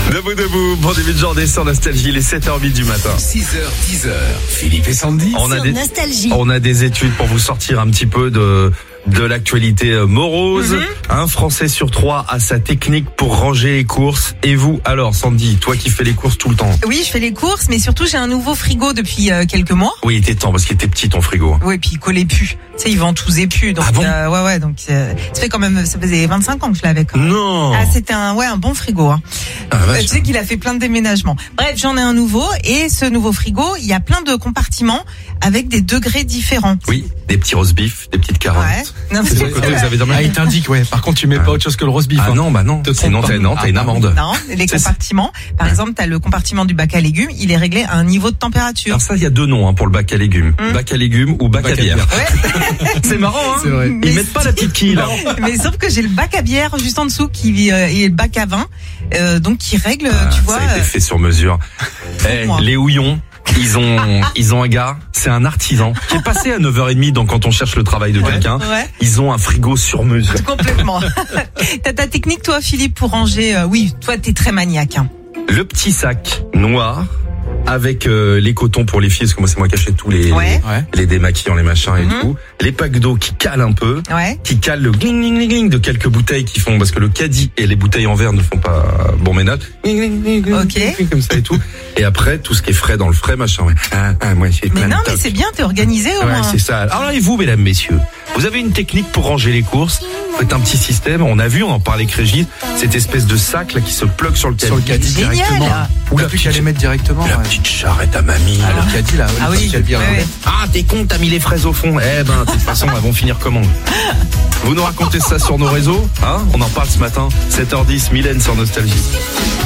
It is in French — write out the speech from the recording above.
Debout, bon début de journée sur Nostalgie, il est 7h08 du matin. 6h, 10h, Philippe et Sandy. On a des études pour vous sortir un petit peu de l'actualité morose. Un Français sur 3 a sa technique pour ranger les courses. Et vous, alors Sandy, toi qui fais les courses tout le temps? Oui, je fais les courses, mais surtout j'ai un nouveau frigo depuis quelques mois. Oui, il était temps parce qu'il était petit ton frigo. Oui, puis il collait plus. Tu sais, il ventoussait plus. Donc, ouais, donc ça fait quand même, ça faisait 25 ans que je l'avais quand même. Non. Ah, c'était un bon frigo. Hein. Tu sais qu'il a fait plein de déménagements. Bref, j'en ai un nouveau et ce nouveau frigo, il y a plein de compartiments avec des degrés différents. Oui, des petits roast beef, des petites carottes. Ouais. Non, C'est de côté, vous avez dormi. Il t'indique, ouais. Par contre, tu mets pas autre chose que le roast beef. Ah non, sinon t'as une amende. Non, les compartiments. Par exemple, t'as le compartiment du bac à légumes, il est réglé à un niveau de température. Alors ça, il y a deux noms pour le bac à légumes. Bac à légumes ou bac à bière. Ouais. C'est marrant, hein. C'est vrai. Ils mettent pas la petite quille, là. Mais sauf que j'ai le bac à bière juste en dessous qui et le bac à vin, donc qui règle, tu vois. Ça a été fait sur mesure. Les houillons. Ils ont un gars, c'est un artisan qui est passé à 9h30 donc quand on cherche le travail de quelqu'un. Ouais. Ils ont un frigo sur mesure. Complètement. T'as ta technique toi Philippe pour ranger, oui, toi t'es très maniaque. Hein. Le petit sac noir avec les cotons pour les filles, parce que moi c'est moi qui achète tous les démaquillants, les machins et tout. Les packs d'eau qui calent un peu, qui calent le gling gling gling gling de quelques bouteilles qui font, parce que le caddie et les bouteilles en verre ne font pas bon ménage. Comme ça et tout. Et après tout ce qui est frais dans le frais machin. Ouais. Moi j'ai plein de mais c'est bien, t'es organisé au moins. C'est ça. Alors et vous mesdames messieurs, vous avez une technique pour ranger les courses? Vous faites un petit système. On en parlait avec Régis, cette espèce de sac là qui se plug sur le caddie. Directement. Ou la plus qu'à les mettre directement. La petite charrette à mamie. Le caddie là. Ah oui. Ah t'es con, t'as mis les fraises au fond. De toute façon elles vont finir comment? Vous nous racontez ça sur nos réseaux, hein? On en parle ce matin. 7h10, Mylène sur Nostalgie.